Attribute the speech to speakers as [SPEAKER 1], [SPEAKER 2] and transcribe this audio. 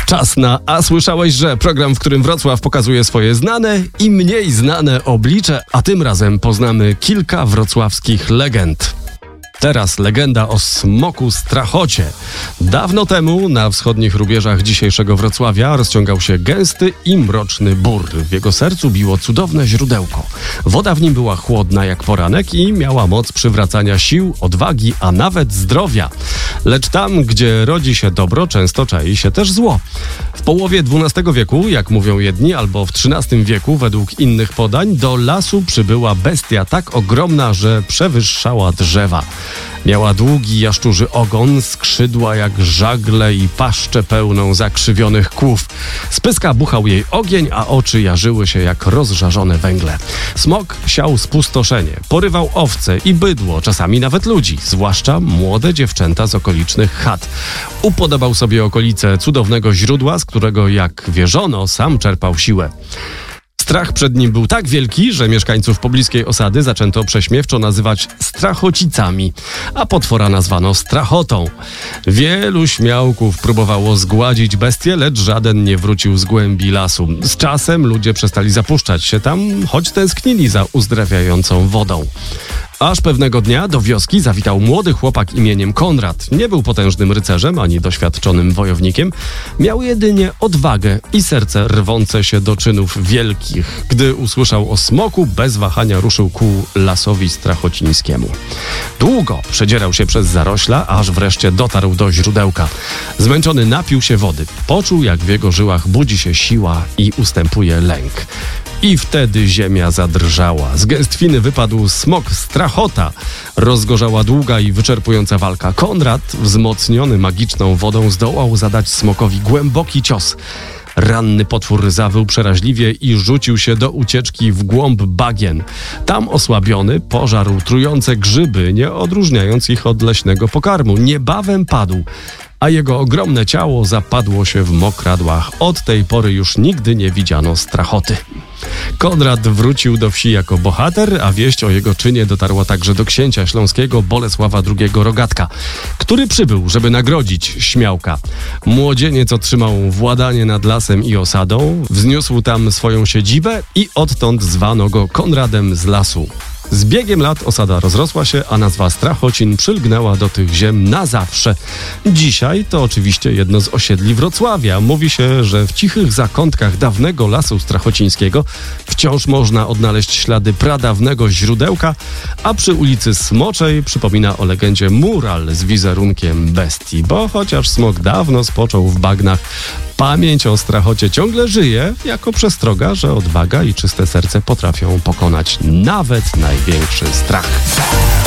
[SPEAKER 1] Czas na A słyszałeś, że program, w którym Wrocław pokazuje swoje znane i mniej znane oblicze, a tym razem poznamy kilka wrocławskich legend. Teraz legenda o smoku Strachocie. Dawno temu na wschodnich rubieżach dzisiejszego Wrocławia rozciągał się gęsty i mroczny bór. W jego sercu biło cudowne źródełko. Woda w nim była chłodna jak poranek i miała moc przywracania sił, odwagi, a nawet zdrowia. Lecz tam, gdzie rodzi się dobro, często czai się też zło. W połowie XII wieku, jak mówią jedni, albo w XIII wieku, według innych podań, do lasu przybyła bestia tak ogromna, że przewyższała drzewa. Miała długi jaszczurzy ogon, skrzydła jak żagle i paszczę pełną zakrzywionych kłów. Z pyska buchał jej ogień, a oczy jarzyły się jak rozżarzone węgle. Smok siał spustoszenie, porywał owce i bydło, czasami nawet ludzi, zwłaszcza młode dziewczęta z okolicznych chat. Upodobał sobie okolice cudownego źródła, z którego, jak wierzono, sam czerpał siłę. Strach przed nim był tak wielki, że mieszkańców pobliskiej osady zaczęto prześmiewczo nazywać strachocicami, a potwora nazwano strachotą. Wielu śmiałków próbowało zgładzić bestię, lecz żaden nie wrócił z głębi lasu. Z czasem ludzie przestali zapuszczać się tam, choć tęsknili za uzdrawiającą wodą. Aż pewnego dnia do wioski zawitał młody chłopak imieniem Konrad. Nie był potężnym rycerzem ani doświadczonym wojownikiem. Miał jedynie odwagę i serce rwące się do czynów wielkich. Gdy usłyszał o smoku, bez wahania ruszył ku lasowi strachocińskiemu. Długo przedzierał się przez zarośla, aż wreszcie dotarł do źródełka. Zmęczony napił się wody. Poczuł, jak w jego żyłach budzi się siła i ustępuje lęk. I wtedy ziemia zadrżała. Z gęstwiny wypadł smok Strachota. Rozgorzała długa i wyczerpująca walka. Konrad, wzmocniony magiczną wodą, zdołał zadać smokowi głęboki cios. Ranny potwór zawył przeraźliwie i rzucił się do ucieczki w głąb bagien. Tam osłabiony pożarł trujące grzyby, nie odróżniając ich od leśnego pokarmu. Niebawem padł, a jego ogromne ciało zapadło się w mokradłach. Od tej pory już nigdy nie widziano Strachoty. Konrad wrócił do wsi jako bohater, a wieść o jego czynie dotarła także do księcia śląskiego Bolesława II Rogatka, który przybył, żeby nagrodzić śmiałka. Młodzieniec otrzymał władanie nad lasem i osadą, wzniósł tam swoją siedzibę i odtąd zwano go Konradem z lasu. Z biegiem lat osada rozrosła się, a nazwa Strachocin przylgnęła do tych ziem na zawsze. Dzisiaj to oczywiście jedno z osiedli Wrocławia. Mówi się, że w cichych zakątkach dawnego lasu strachocińskiego wciąż można odnaleźć ślady pradawnego źródełka, a przy ulicy Smoczej przypomina o legendzie mural z wizerunkiem bestii. Bo chociaż smok dawno spoczął w bagnach, pamięć o Strachocie ciągle żyje jako przestroga, że odwaga i czyste serce potrafią pokonać nawet największy strach.